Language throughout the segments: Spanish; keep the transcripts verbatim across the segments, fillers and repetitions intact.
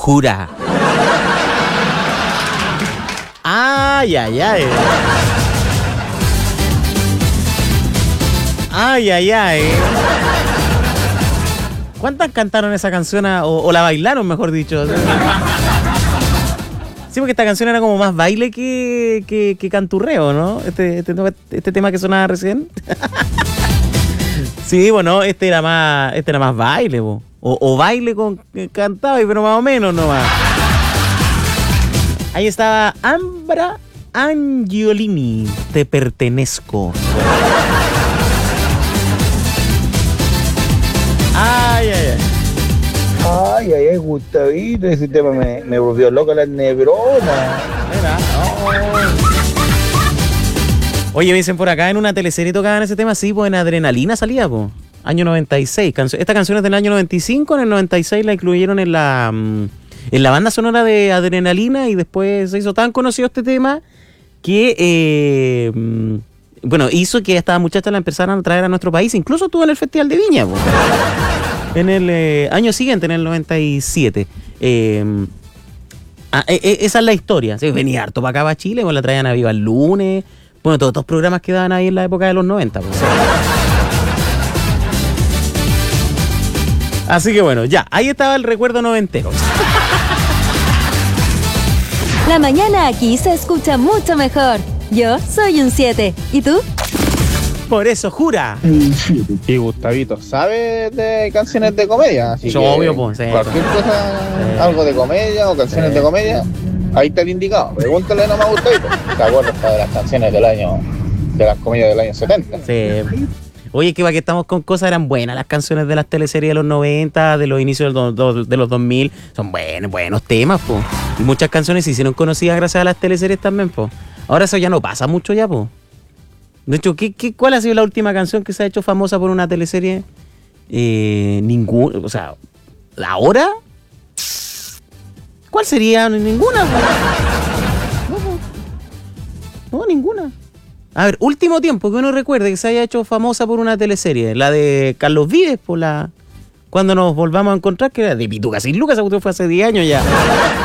Jura. Ay, ay, ay. Ay, ay, ay. ¿Cuántas cantaron esa canción a, o, o la bailaron, mejor dicho? Sí, porque esta canción era como más baile que, que, que canturreo, ¿no? Este, este, este tema que sonaba recién. Sí, bueno, este era más, este era más baile, bo. O, o baile con cantaba, pero más o menos nomás. Ahí estaba Ambra Angiolini, Te pertenezco. Ay, ay, ay. Ay, ay, ay, Gustavito, ese tema me, me volvió loca la neurona. Mira, oh. Oye, me dicen por acá, en una teleserie tocaban ese tema, sí, pues en Adrenalina salía, pues. Año noventa y seis. Cancio- Esta canción es del año noventa y cinco, en el noventa y seis la incluyeron en la, en la banda sonora de Adrenalina y después se hizo tan conocido este tema que, eh, bueno, hizo que esta muchacha la empezaran a traer a nuestro país, incluso estuvo en el Festival de Viña, pues. En el eh, año siguiente, en el noventa y siete. Eh, ah, eh, eh, esa es la historia. Sí, venía harto para acá, para Chile, pues la traían a Viva el Lunes. Bueno, todos estos programas que daban ahí en la época de los noventa. Pues. Así que bueno, ya, ahí estaba el recuerdo noventero. La mañana aquí se escucha mucho mejor. Yo soy un siete. ¿Y tú? Por eso, Jura. Y Gustavito, ¿sabes de canciones de comedia? Así Yo, que obvio, pues, sí. cualquier cosa, Sí. algo de comedia o canciones Sí. de comedia, ahí está el indicado. Pregúntale nomás a Gustavito. ¿Te acuerdas de las canciones del año, de las comedias del año setenta? Sí. Oye, que va que estamos con cosas, eran buenas las canciones de las teleseries de los noventa, de los inicios del do- do- de los dos mil. Son buenos, buenos temas, po. Y muchas canciones se hicieron conocidas gracias a las teleseries también, po. Ahora eso ya no pasa mucho ya, po. De hecho, ¿qué, qué, ¿cuál ha sido la última canción que se ha hecho famosa por una teleserie? Eh, ninguna, o sea, ¿ahora? ¿Cuál sería? Ninguna, po. No, po. No, ninguna. A ver, último tiempo que uno recuerde que se haya hecho famosa por una teleserie. La de Carlos Vives, por la... Cuando nos volvamos a encontrar, que era de Pituca sin Lucas, esa cuestión fue hace diez años ya. Sí.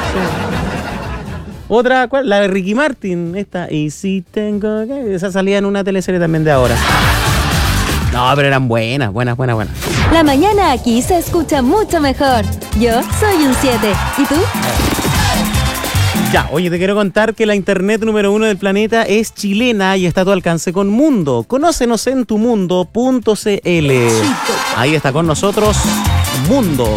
Otra, ¿cuál? La de Ricky Martin, esta. Y si tengo que... Esa salía en una teleserie también de ahora. No, pero eran buenas, buenas, buenas, buenas. La mañana aquí se escucha mucho mejor. Yo soy un siete. ¿Y tú? Ya, oye, te quiero contar que la internet número uno del planeta es chilena y está a tu alcance con Mundo. Conócenos en tumundo punto cl. Ahí está con nosotros Mundo.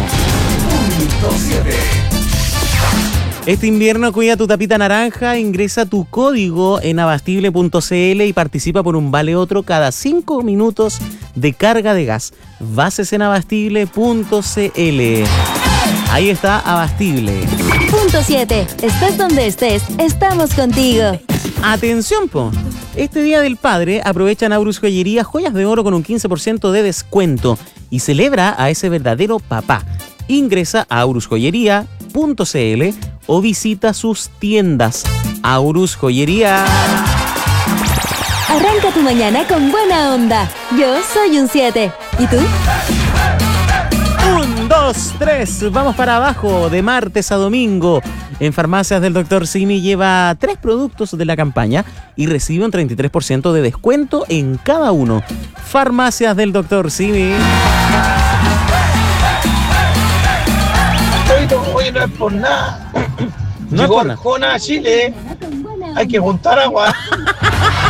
Este invierno cuida tu tapita naranja, ingresa tu código en abastible punto cl y participa por un vale otro cada cinco minutos de carga de gas. Bases en abastible punto cl. Ahí está Abastible. Punto siete. Estés donde estés, estamos contigo. Atención, po. Este Día del Padre aprovecha en Aurus Joyería joyas de oro con un quince por ciento de descuento y celebra a ese verdadero papá. Ingresa a aurus joyería punto cl o visita sus tiendas. Aurus Joyería. Arranca tu mañana con buena onda. Yo soy un siete. ¿Y tú? Un, dos, tres, vamos para abajo, de martes a domingo. En Farmacias del doctor Simi lleva tres productos de la campaña y recibe un treinta y tres por ciento de descuento en cada uno. Farmacias del doctor Simi. Oye, no es por nada. No es Llegó por nada. Arjona a Chile. Hay que juntar agua.